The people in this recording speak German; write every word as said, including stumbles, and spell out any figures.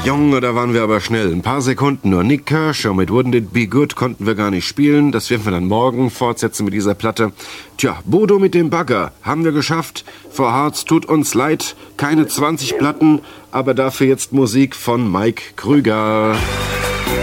Junge, da waren wir aber schnell. Ein paar Sekunden nur. Nick Kershaw mit Wouldn't It Be Good konnten wir gar nicht spielen. Das werden wir dann morgen fortsetzen mit dieser Platte. Tja, Bodo mit dem Bagger. Haben wir geschafft. For Hearts tut uns leid. Keine zwanzig Platten, aber dafür jetzt Musik von Mike Krüger.